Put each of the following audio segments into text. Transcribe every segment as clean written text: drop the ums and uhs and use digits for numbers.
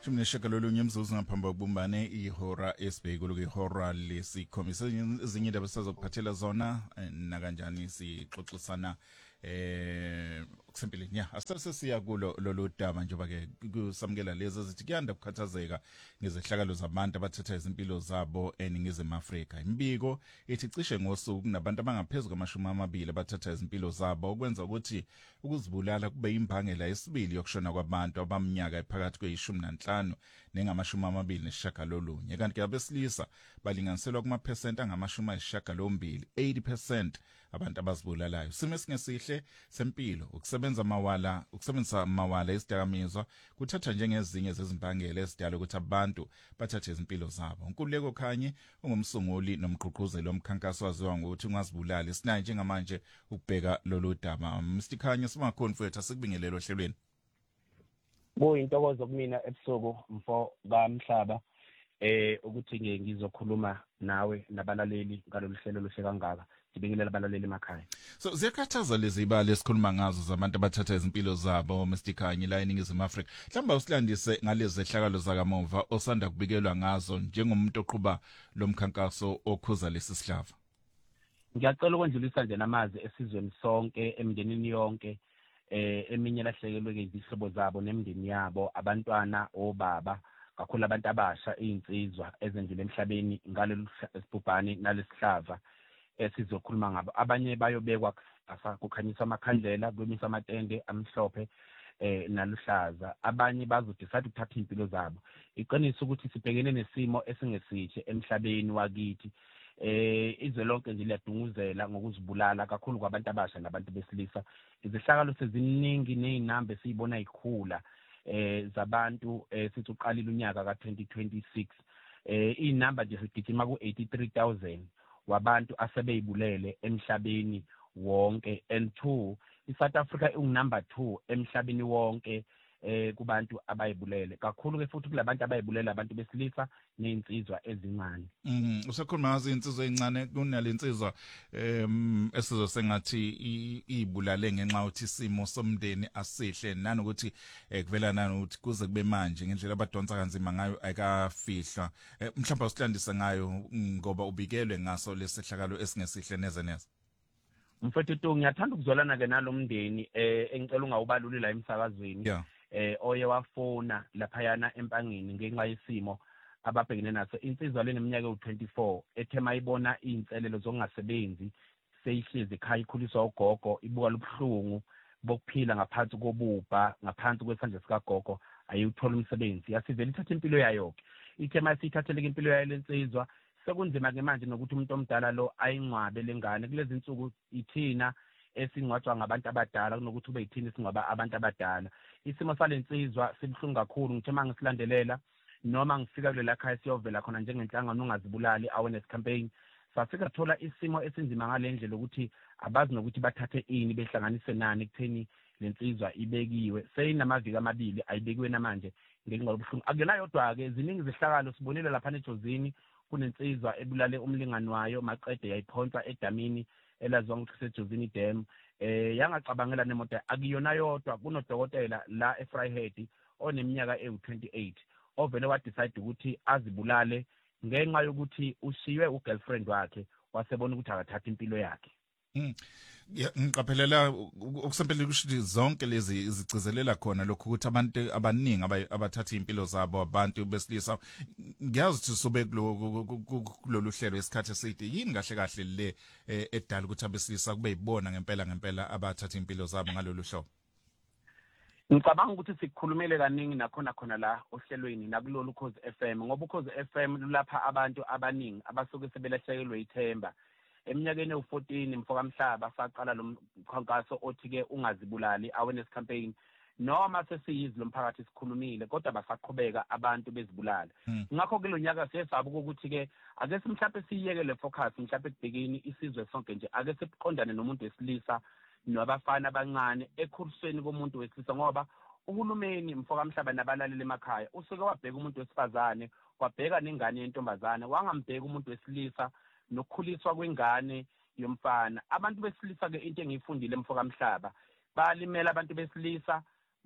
Neshakalolunye imzuzu ngaphambi kokubumbane ihora esibhekulu kwihora lesikhombisa ezinye indaba sizokuphathela zona na kanjani sixoxisana kusempileni asase siya kulo lolu daba njengoba ke kusamukela lezi ezithi kuyanda ukukhathazeka ngezehlakalo zabantu abathatha izimpilo zabo eNingizimu Afrika. Imbiko ethi cishe ngosuku kunabantu abangaphezulu kwama-20 abathatha izimpilo zabo okwenza ukuthi ukuzibulala kube imbangela yesibili yokushona kwabantu abaminyaka ephakathi kwe-15 nengama-29. Kanti ke abesilisa balinganiselwa kumaphesenti angama-80, 80% abantu abazibulalayo. Simo esingesihle sempilo ukusebenzisa amawala esidakamizwa kuthatha njengezinye zezimbangela ezidala ukuthi abantu bathathe izimpilo zabo. uNkululeko Khanye ungumsunguli nomgqugquzeli womkhankaso waziwa ngokuthi ungazibulali sinaye njengamanje ukubheka lolu daba. Mr Khanye simakhona mfowethu asikubingelele ohlelweni. Kuyintokozo kumina ebusuku mfo kaMhlaba ukuthi ngizokhuluma nawe nabalaleli ngalolu hlelo luhle kangaka. Ngibingelela abalaleli emakhaya. So ziyakhathaza lezi ibali esikhuluma ngazo zabantu abathatha izimpilo zabo Mr Khanye la eNingizimu Afrika. Mhlawumbe usilandise ngalezi zehlakalo zakamuva osanda kubikelwa ngazo njengomuntu oqhuba lomkhankaso okhuza lesi sihlava. Ngiyacela ukwendlulisa nje namazwi esizweni sonke emndenini yonke eminye lahlekelwe ngezihlobo zabo nemndeni yabo, abantwana, obaba, kakhulu abantu abasha, izinsizwa ezendlule emhlabeni ngalolu sibhubhane nalesihlava esizokhuluma ngabo. Abanye bayobekwa kukhanyiswa amakhandlela, kwemiswa amatende amhlophe naluhlaza. Abanye bazodecide ukuthatha impilo zabo. Iqiniso ukuthi sibhekene nesimo esingesihle emhlabeni wakithi. Izwe lonke nje liyadunguzela ngokuzibulala kakhulu kwabantu abasha nabantu besilisa. Izehlakalo seziningi nezinamba esizibona ikhula zabantu sithi uqalile unyaka ka2026 inamba nje sigijima ku83,000 wabantu asebeyibulele emhlabeni wonke. And 2 iSouth Africa ungunumber 2 emhlabeni wonke kubantu abayibulele kakhulu ke futhi kulabantu abayibulela abantu besilisa nezinsizwa ezincane. Usakhuluma ngazo izinsizwa ezincane kunalensizwa esizosengathi ibulale ngenxa ukuthi isimo somndeni asihle nanokuthi kuvela nanokuthi kuze kube manje ngendlela abadonsa kanzima ngayo ayikafihlwa. Mhlawumbe usilandise ngayo ngoba ubikelwe ngaso lesehlakalo esingesihle neze neze. Mfethu ngiyathanda ukuzolana ke nalomndeni engicela ungawubaluli la emsakazweni. Oye wafona laphayana empangeni ngenxa yesimo ababhekene naso. Insizwa leneminyaka u24 ethe mayibona izinselelo zokungasebenzi seyihlezi ekhaya ikhuliswa ugogo, ibuka lobuhlungu bokuphila ngaphansi kobubha, ngaphansi kwesandla sikagogo, ayithola umsebenzi, yasivela ithatha impilo yayo. Ithe mayisithatheleke impilo yayo lensizwa sekunzima ke manje nokuthi umuntu omdala lo ayingcwabe lengane. Kulezi insuku ithina esingcwatshwa ngabantu abadala kunokuthi ube yithini singcwaba abantu abadala. Isimo salensizwa sibuhlungu kakhulu. Ngithe mangisilandelela noma ngifika kulela khaya siyovela khona njengenhlangano ungazibulali awareness campaign, safika thola isimo esinzima ngalendlela ukuthi abazi nokuthi bathathe ini behlanganise nani kutheni lensizwa ibekiwe. Seyinamaviki amabili ayibekiwe namanje ngenxa yobuhlungu. Akuyona yodwa ke ziningi zehlakalo sibonile lapha eJozini kunensizwa ebulale umlingani wayo maqede yayiphonsa edamini elaziwa ngokuthi seJozini Dam. Yangacabangela nemoto. Akuyona yodwa, kunodokotela la eFryhead oneminyaka ewu28 ovele wadecide ukuthi azibulale ngenxa yokuthi ushiywe ugirlfriend wakhe wasebona ukuthi akathatha impilo yakhe. Ngiqaphelela ukusempela ukuthi zonke lezi izigcizelela khona lokho ukuthi abantu abaningi abathatha impilo zabo abantu besilisa. Ngiyazi ukuthi sobe kulolu hlelo esikhathi eside yini kahle le edala ukuthi abesilisa kube yibona ngempela abathatha impilo zabo ngalolu hlobo. Ngicabanga ukuthi sikukhulumele kaningi nakhona la ohlelweni nakulolu Ukhozi FM ngoba Ukhozi FM lulapha abantu abaningi abasuke sebelahlekelwe ithemba. Eminyakeni ewu14 mfoka Mhlaba saqala lo mkhankaso othi ke ungazibulali awareness campaign. Noma sesiyizi lomphakathi sikhulumile kodwa basaqhubeka abantu bezibulala. Ngakho ke lo nyaka siyesaba ukuthi ke ake simhlaphe siyeke le focus mhlaphe kubhekini isizwe sonke nje ake siqondane nomuntu wesilisa nabafana abancane ekhulisweni komuntu wesilisa ngoba uhulumeni mfoka Mhlaba nabalaleli emakhaya usuke wabheka umuntu wesifazane wabheka nengane yentombazane wangambheka umuntu wesilisa nokukhuliswa kwengane yomfana. Abantu besilisa ke into engiyifundile mfoka Mhlaba balimela abantu besilisa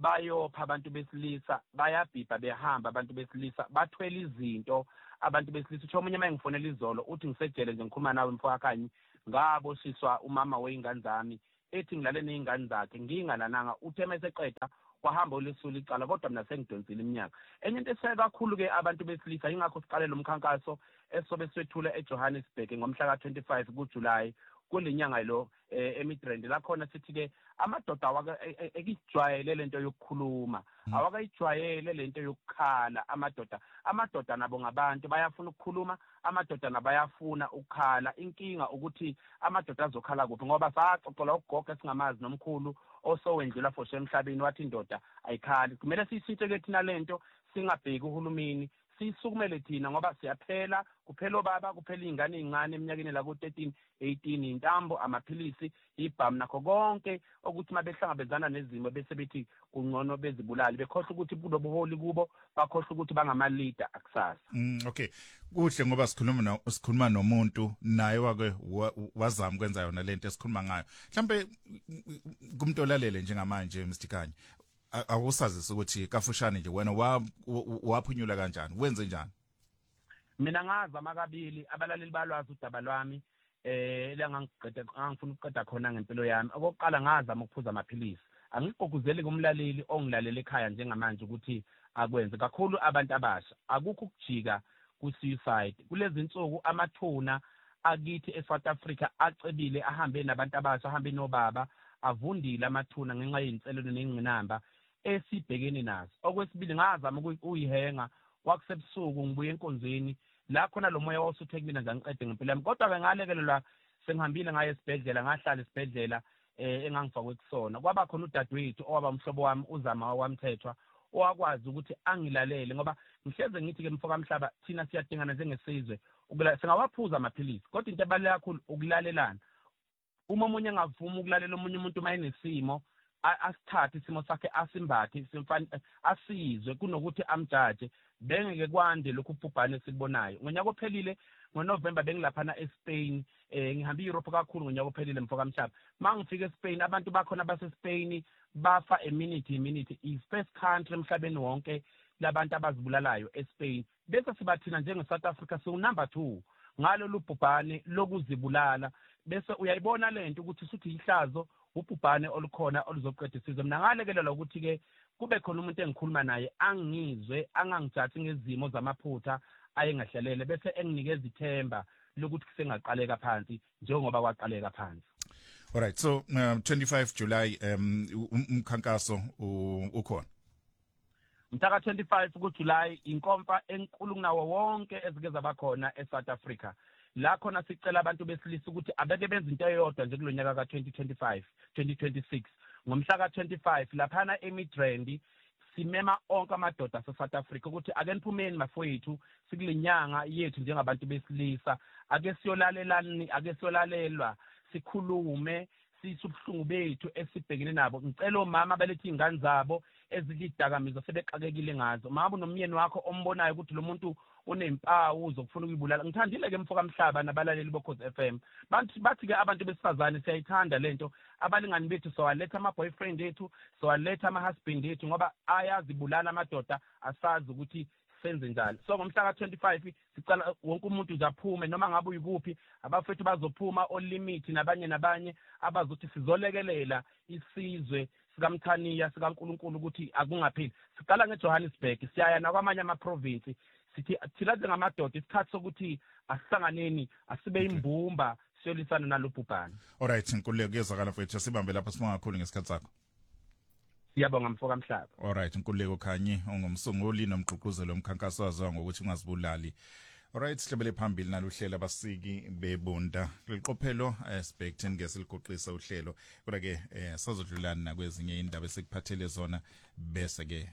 bayopha abantu besilisa bayabhibha behamba abantu besilisa bathwele izinto abantu besilisa utho omunye mayengifonela izolo uthi ngisejele nje ngikhuluma nawe mfowakhanyi ngaboshiswa umama weingane zami ethi ngilale nezingane zakhe ngingalananga uthe meseqeda kwahamba olesula icala kodwa mina sengidonsile iminyaka enye into eseke kakhulu ke abantu besilisa ingakho siqalela umkhankaso esobe swethula eJohannesburg ngomhla ka25 kuJuly kulenyanga lo Midrand la khona sithi ke amadoda ekujwayele lento yokukhuluma awakayijwayele lento yokukhala amadoda nabo ngabantu bayafuna ukukhuluma amadoda nabayafuna ukukhala inkinga ukuthi amadoda azokhala kuphi ngoba saxoxela ugogo esingamazi nomkhulu osowendlula foshe emhlabeni wathi indoda ayikhali kumele sisithe ke thina lento singabheki uhulumeni sisukumele thina ngoba siyaphela kuphela obaba kuphela izingane ezincane eminyakeni la ku13 18 intambo amaphilisi ibhamu nakho konke ukuthi mabehlangabezana nezimo bese bethi kungcono bezibulali bekhohle ukuthi kunobuholi kubo bakhohle ukuthi bangama leader akusasa okay kuhle ngoba sikhuluma nomuntu naye wake wazama ukwenza yona lento esikhuluma ngayo mhlambe kumuntu olalele njengamanje Mr Khanyi awusazisa ukuthi kafushane nje wena waphunyula kanjani wenze njani mina ngaza makabili abalaleli balwazi udaba lwami ngangifuna ukuqeda khona ngempilo yami okokuqala ngazama ukuphuza amaphilisi angigqugquzeli kumlaleli ongilalela ekhaya njengamanje ukuthi akwenze kakhulu abantu abasha akukho ukujika ku-suicide kulezi insuku amathuna akithi eSouth Africa acebile ahambe nabantu abasha ahambe nobaba avundile amathuna ngenxa yeinselelo nezingqinamba esibhekene nazo okwesibili ngazama ukuyihenga kwakusebusuku ngibuye enkonzweni la khona lo moya wasuthi kumina nje ngiqede ngempilo yami kodwa ke ngalekelelwa sengihambile ngaye esibhedlela ngahlala esibhedlela engangifakwe kusona kwaba khona udadewethu owaba umhlobo wami uzama wamthethwa owakwazi ukuthi angilalele ngoba ngihleze ngithi ke mfoka mhlaba thina siyadingana njengesizwe singawaphuza amaphilisi kodwa into ebaluleke kakhulu ukulalelana uma umunye engavuma ukulalela omunye umuntu mayenesimo asithathe isimo sakhe asimbathe asizwe kunokuthi amjaje bengeke kwande lokhu ubhubhane sikubonayo ngonyaka ophelile ngoNovember bengilaphana eSpain ngihambe eEurope kakhulu ngonyaka ophelile mfoka mhlaba mangifika eSpain abantu bakhona baseSpain bafa a minute i-first country emhlabeni wonke labantu abazibulalayo eSpain bese sibathina njengeSouth Africa number 2 ngalolu bhubhane lokuzibulala bese uyayibona lento ukuthi suthi ihlazo ubhubhane olukhona oluzoqeda isizwe mina ngalekelela ukuthi ke kube khona umuntu engikhuluma naye angizwe angangijathi ngezimo zamaphutha ayengahlalele bese enginikeza ithemba lokuthi kusengaqaleka phansi njengoba kwaqaleka phansi. Alright, so 25 July umkhankaso ukhona mhla ka25 kuJuly inkomfa enkulu kunawo wonke ezike zabakhona eSouth Africa la khona sicela abantu besilisa ukuthi abeke benza into eyodwa nje kulonyaka ka2025 2026 ngomhla ka25 laphana eMidrand simema onke amadoda aseSouth Africa ukuthi ake niphumeni mafowethu sikulenyanga yethu njengabantu besilisa ake siyolalelani ake siyolalelwa sikhulume sisubuhlungu bethu esibhekene nabo ngicela omama abalethe ingane zabo ezididakamizo sebexakekile ngazo mama unomyeni wakho ombonayo ukuthi lo muntu unempawu zokufuna ukuyibulala ngithandile ke mfoka mhlaba nabalaleli boKhosi FM bathi ke abantu besifazane siyayithanda lento abalingani bethu sowaletha ama boyfriend ethu sowaletha ama husband ethu ngoba ayazibulala amadoda asazi ukuthi senze njalo so ngomhla ka25 sicela wonke umuntu nje aphume noma ngabe uyikuphi abafethu bazophuma olimit nabanye abazothi sizolekelela isizwe sikaMthaniya sikaNkulunkulu ukuthi akungapheli siqala ngeJohannesburg siyaya nakwamanye ama province sithi thina ngamadoda isikhathi sokuthi asihlanganeni asibe imbumba siyolisana nalobhubhane. Alright inkululeko yezakala mfethu sibambe lapha sibonga kakhulu ngesikhathi sakho. Siyabonga mfoka mhlaba. Alright inkululeko Khanyi ongumsunguli nomgqugquzeli womkhankaso waziwa ngokuthi ungazibulali. Alright sihlebele phambili naluhlela abasiki bebunda liqophelo aspect ngesiligoqisa uhlelo kodwa ke sazodlulana nakwezinye indaba esikuphathele zona bese ke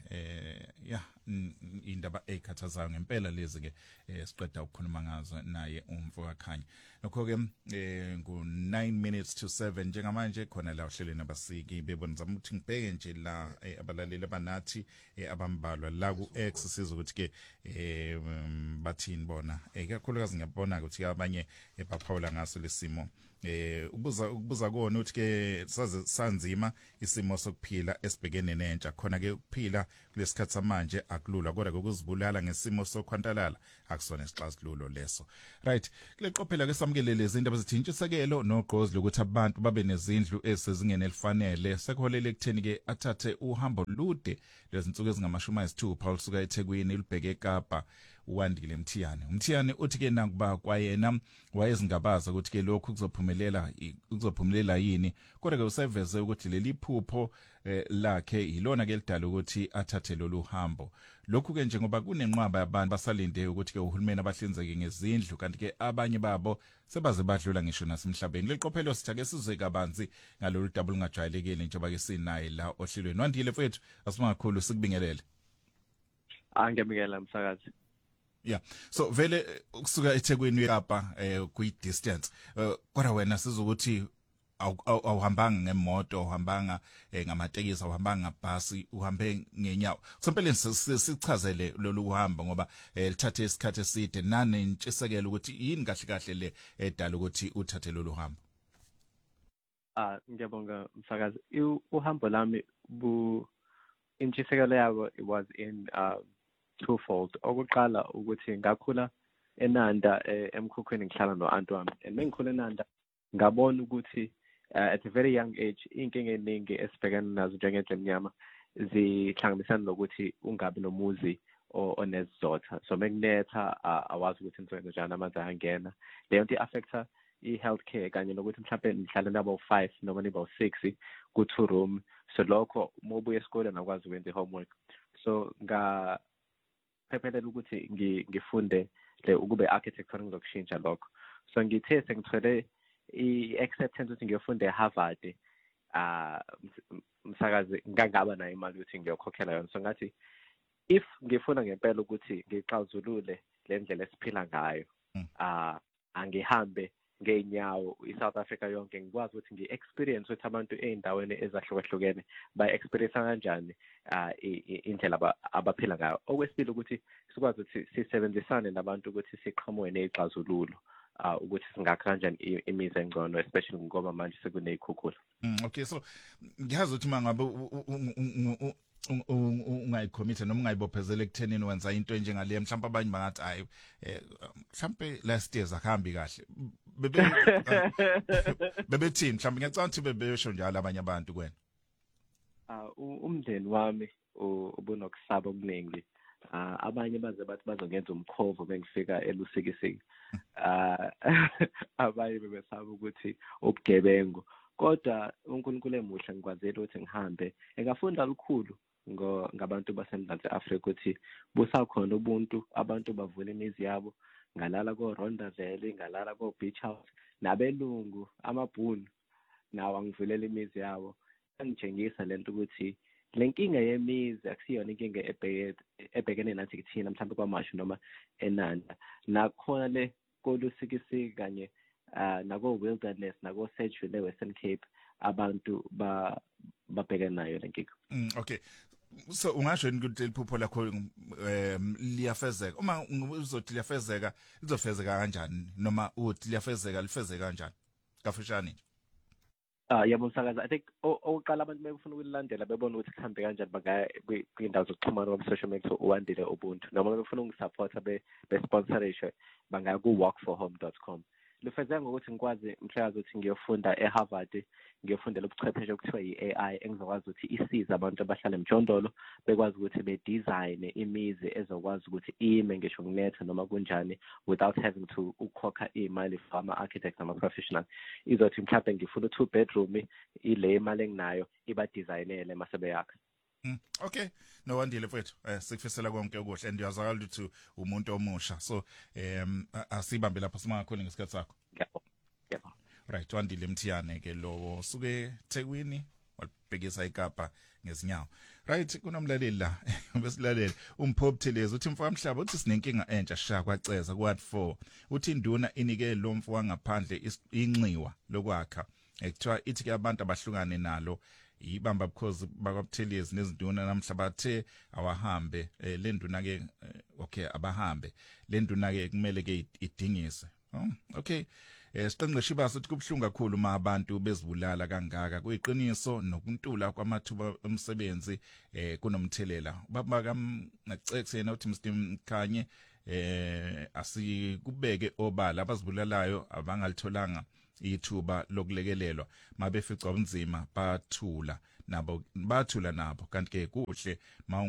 indaba ekhathazayo ngempela lezi ke siqeda ukukhuluma ngazo naye umfoka Khanyi lokho ke ngo 9 minutes to 7 njengamanje khona la uhlelweni abasiki bebona ukuthi ngibheke nje la abalaleli abanathi abambalwa la ku X siza ukuthi ke bathini bona ikakhulukazi ngiyabona ukuthi abanye ebaphawula ngaso lesimo ukubuza kona uthi ke saze sanzima isimo sokuphila esibhekene nentsha khona ke ukuphila kulesikhathi samanje akulula kodwa kokuzibulala ngesimo sokhwantalala akusona isixazululo leso. Right, kuleqophela ke samukele lezi indaba zithintshisekelo nogqozi lokuthi abantu babe nezindlu ezisezingeni elifanele sekuholele ekutheni ke athathe uhambo lude lezinsuku ezingama-60 olusuka eThekwini libheke eKapa. uWandile Mthiyane uthi ke nakuba kwayena wayezingabaza ukuthi ke lokhu kuzophumelela yini kodwa ke useveze ukuthi leli phupho lakhe ilona ke lidala ukuthi athathe lolu hambo. Lokhu ke njengoba kunenqwaba yabantu basalinde ukuthi ke uhulumeni abahlinzeke ngezindlu kanti ke abanye babo sebaze badlula ngisho nasemhlabeni. Liqophelo sithake sizwe kabanzi ngalolu double ngajwayelekile njengoba ke sinaye la ohlelweni. Wandile mfethu asimakhulu sikubingelele. Angiyabingelela msakazi. Yeah, so vele ukusuka eThekwini eKapa kwi distance kodwa wena sizokuthi awuhambanga ngemoto uhambanga ngamatekisi awuhambanga ngabhasi uhambe ngenyawo. Sompeleni sichazele lolu uhamba ngoba lithathe isikhathi eside nanentshisekelo ukuthi yini kahle le edala ukuthi uthathe lolu hambo. Ngiyabonga msakazi. Uhambo lami intshisekelo yabo it was in twofold. Okokuqala ukuthi ngakhula eNanda emkhukhweni ngihlala noAnti wami. Mengikhula eNanda ngabona ukuthi at a very young age inkinga eningi esibhekana nazo njengenhle emnyama zihlanganisana nokuthi ungabi nomuzi onesizotha. So mekunetha awazi ukuthi inzondo njani amanzi ayangena. Leyo nto affecta i-healthcare kanye nokuthi mhlawumbe nihlale nabo 5 noma niba 6 ku 2 room. So lokho mobuye esikoleni akwazi ukwenza i-homework. So phephelela ukuthi ngifunde ukube architecture ngizokushintsha lokho. So ngithe sengithole i-acceptance ukuthi ngiyofunde eHarvard. Msakazi ngangaba nayo imali ukuthi ngiyokhokhela yona. So ngathi if ngifuna ngempela ukuthi ngixazulule le ndlela esiphila ngayo angihambe ngeenyawo iSouth Africa yonke ngikwazi ukuthi ngi-experience ukuthi abantu ey'ndaweni ezahlukahlukene ba-experience kanjani indlela abaphila ngayo. Okwesibili ukuthi sikwazi ukuthi sisebenzisane nabantu ukuthi siqhamuke ney'xazululo ukuthi singakha kanjani imizi engcono especially ngoba manje sekuney'khukhula. Okay, so ngiyazi ukuthi mangabe ungayicommit noma ungayibophezela ekuthenini wenza into enjengaleyo mhlawumbe abanye bangathi hayi mhlawumbe last year akahambi kahle bebethini mhlawumbe ngiyacanga ukuthi bebesho njalo abanye abantu kwena. Umndeni wami ubunokusaba okuningi. Abanye baze bathi bazongenza umkhovo bengifika eLusikisiki. Abanye bebesaba ukuthi ubugebengu. Kodwa uNkulunkulu emuhle ngikwazela ukuthi ngihambe engafunda lukhulu ngabantu baseMzantsi Afrika ukuthi busakhona ubuntu, abantu bavula imizi yabo, ngalala ko Rondaville, ngalala ko Beach House, nabelungu amabhunu nawo angivulela imizi yabo. Angitshengisa lento ukuthi lenkinga yemizi akusiyona inkinga ebhekene nathi kuthina mhlawumbe kwaMashu noma eNanda. Nakhona le koLusikisiki kanye nako Wilderness nako Sedgwick Western Cape abantu babhekene nayo lenkinga. Okay, so ungasho ukuthi liphupho lakho liyafezeka uma uzothi liyafezeka lizofezeka kanjani noma uthi liyafezeka lifezeka kanjani kafushane nje? Yebo msakazi, I think oqala abantu befuna ukulandela bebona ukuthi kuhambe kanjani bangaya kwindawo zokuxhumana ku social media uWandile Ubuntu noma befuna ungisupporta be-sponsorishe bangaya ku walkforhome.com. Lifezeka ngokuthi ngikwazi mhlakazi ukuthi ngiyofunda eHarvard ngiyofundela ubuchwepheshe okuthiwa yi-AI engizokwazi ukuthi isize abantu abahlala emjondolo bekwazi ukuthi be-design imizi ezokwazi ukuthi ime ngisho kunetha noma kunjani without having to ukhokha imali for ama-architects nama-professional. Izothi mhlawumbe ngifuna 2 bedroom ile imali enginayo iba-designele masebeyakha. Okay, no Wandile mfethu sikufisela konke okuhle and uyazakala ukuthi umuntu omusha so asibambe lapha simangakhona ngesikhathi sakho. Yebo. Right, Wandile Mthiyane ke lowo suke eThekwini walibhekisa eKapa ngezinyawo. Right, kunomlaleli la besilaleli uMphobuthelezi uthi mfaka Mhlaba uthi sinenkinga entsha sha kwaceza ku-4 uthi induna inike lo mfu wangaphandle inxiwa lokwakha ekuthiwa ithi ke abantu abahlukane nalo ibamba because bakwaButhelezi nezinduna namhla bathe awahambe le nduna ke okay abahambe le nduna ke kumele ke idingise. Okay, Siqenqeshi basuthi kubhlungu kakhulu uma abantu bezibulala kangaka kuyiqiniso nokuntula kwamathuba omsebenzi kunomthelela baba kamnacexena uthi Mr Mkhanye asikubeke obala abazibulalayo abangalitholanga ithuba lokulekelelwa mabefica ubunzima bathula nabo kanti ke kuhle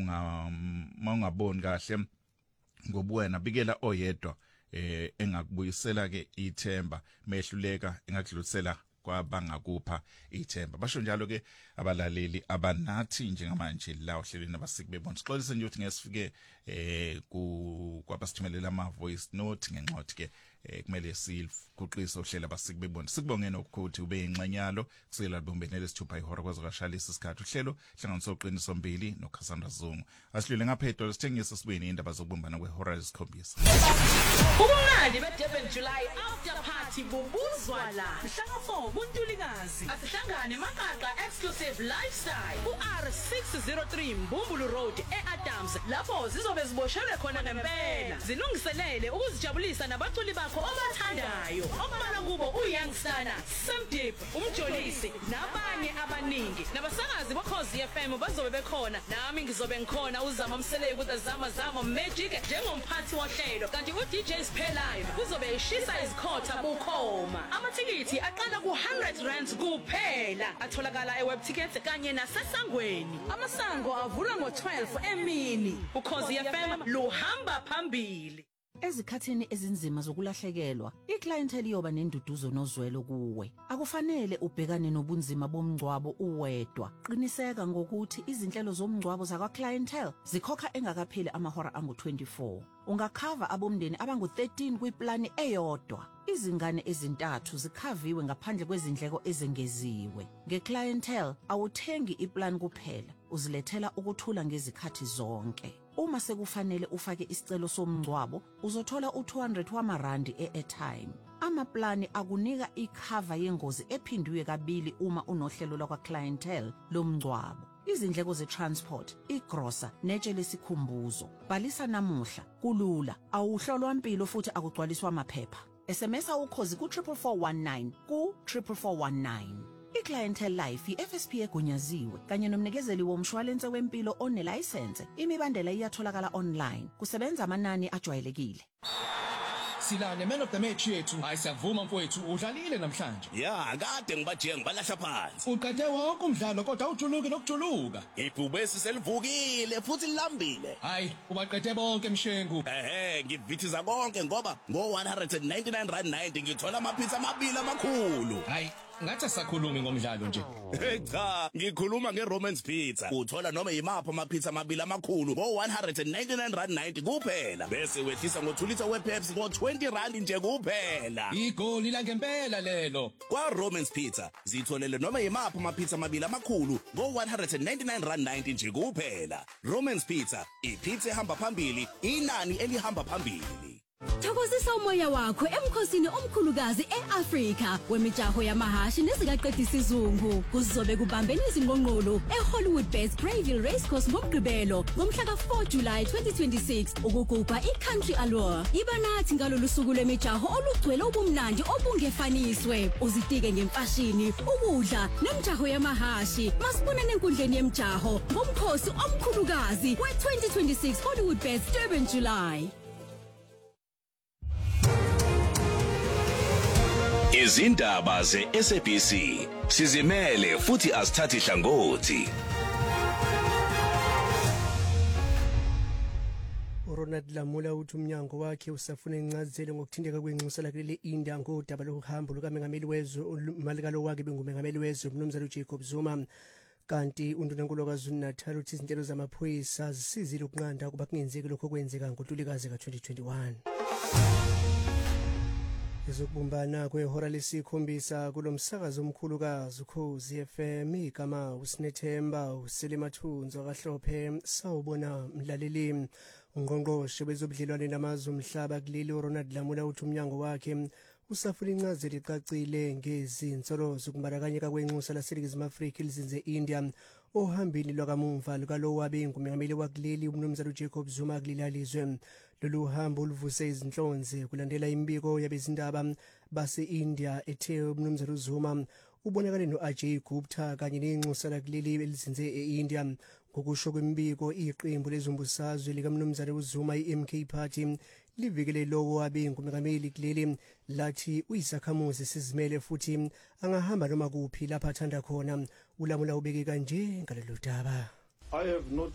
mawungaboni kahle ngobuwena bikela oyedwa engakubuyisela ke ithemba mehluleka engakudlulisela kwabangakupha ithemba basho njalo ke abalaleli abanathi njengamanje la ohlelweni abasiki bebona sixolise nje ukuthi ngesifike kwabasithumelela ama voice note ngenxothi ke kumele siliguqisa ohlela abasiki bebona sikubongena ukuthi ube ingxanyalo kusela bombenele sithupha ihora kwazokashalisa isikhathi uhlelo hlanganiso oqiniso mbili noKhasandra Zungu asilule ngaphetho sithengisa sibini indaba zokubumbana kwehora lesikhombisa ubungani beDurban July after party bubuzwa la mhla 4 kuNtulikazi asihlangane maqaqa exclusive lifestyle uR603 Mbumbulu Road eAdams lapho zizobe ziboshelwe khona ngempela zilungiselele ukuzijabulisa nabaculi bakho obathandayo obala kubo uYoungstana Samdip umjolisi nabanye abaningi nabasakazi bokhozi FM bazobe bekhona nami ngizobe ngikhona uzama umseleki kuzazama magic njengomphathi wohlelo kanti uDJ Live kuzobe ishisa izikhotha bukhoma amathikithi aqala ku100 kuphela atholakala eweb tickets kanye nasesangweni amasango avula ngo12 emini ukhozi FM luhamba phambili Ezikhathini ezinzima zokulahlekelwa, iclientele iyoba nenduduzo nozwelo kuwe. Akufanele ubhekane nobunzima bomngcwabo uwedwa. Qiniseka ngokuthi izinhlelo zomngcwabo zakwa-clientele zikhokha engakapheli amahora angu-24. Ungakhava abomndeni abangu-13 kwiplani eyodwa. Izingane ezintathu zikhaviwe ngaphandle kwezindleko ezengeziwe. Nge-clientele awuthengi iplan kuphela, uzilethela ukuthula ngezikhathi zonke. Uma sekufanele ufake isicelo somngcwabo, uzothola u200 wamarandi e-airtime. Amaplani akunika ikhava yengozi ephindwe kabili uma unohlelo lakwa-clientele lomngcwabo. Izindleko ze-transport, igrosa, netshe lesikhumbuzo. Bhalisa namuhla, kulula, awuhlolwa impilo futhi akugcwaliswa amaphepha. SMS ukhozi ku44419 ku44419. I-Clientele Life i-FSP egunyaziwe kanye nomnikezeli womshwalense wempilo onelicense. Imibandela iyatholakala online. Kusebenza amanani ajwayelekile. Silane man of the match yethu ayisavuma mfowethu udlalile namhlanje ya kade ngibajiye ngibalahla phansi uqede wonke umdlalo kodwa ujuluke nokujuluka ibhube siselivukile futhi lilambile hayi ubaqede bonke emshengu ngivithiza konke ngoba ngo199 rand 90 ngithola amapizza amabili amakhulu hayi ngathi sakhulumi ngomdlalo nje cha ngikhuluma ngeRomans Pizza uthola noma yimaphi amapizza amabili amakhulu ngo199 rand 90 kuphela bese wehlisa ngo2 litha wePepsi ngo20 rand nje kuphela igoli la ngempela lelo kwa Romans Pizza zitholele noma yimaphi amapizza amabili amakhulu ngo199 rand 90 nje kuphela Romans Pizza ipizza ehamba phambili inani elihamba phambili Thokozisa umoya wakho emkhosini omkhulukazi eAfrika wemijaho yamahashi nezikaqedisa isizungu kuzobe kubambene izingqongqolo eHollywood Best Greyville Racecourse ngomgqibelo ngomhla ka4 July 2026 ukugubha iCountry Allure ibanathi ngalolu suku lwemijaho olugcwele ubumnandi obungefaniswe uzitike ngemfashini ukudla nemijaho yamahashi masibonene enkundleni yemijaho ngomkhosi omkhulukazi we2026 Hollywood Best Durban July Izindaba ze-SABC sizimele futhi asithathi hlangothi. Ronald Lamula uthi umnyango wakhe usafuna incazelo ngokuthindeka kwenxusa lakhe le-India ngodaba lokuhamba lukaMengameli wezwe umalikalo wakhe bengumengameli wezwe uMnumzane Jacob Zuma kanti undunankulu KwaZulu-Natal uthi izinhlelo zamaphoyisa zisizile ukunqanda ukuba kungenzeki lokho kwenzeka ngoNtulikazi ka-2021. Izokubumbana kwehora lesikhombisa kulomsakazo omkhulukazi ukhozi FM igama uSinethemba uSelimathunzo kaHlophe sawubona mlaleli ungqongqoshe bezobudlelwane namazwe omhlaba kuleli uRonald Lamula uthi umnyango wakhe usafuna incazelo ecacile ngezinsolo zokumbandakanyeka kwenxusa laseNingizimu Afrika elizinze India ohambini lwakamumva lukalo wabe ngumengameli wakuleli umnumzana uJacob Zuma kulilalizwe. Lolu hambo luvuse izinhlonze kulandela imbiko yabezindaba base-India ethe umnumzana uZuma ubonakale no-Ajay Gupta kanye nenxusa lakuleli elizinze e-India. Ngokusho kwembiko iqembu lezombusazwe likamnumzana uZuma i-MK Party livikele lowo wabe ngumengameli kuleli lathi uyisakhamuzi sizimele futhi angahamba noma kuphi lapha athanda khona. Ulamula ubeke kanje ngalolu daba. I have not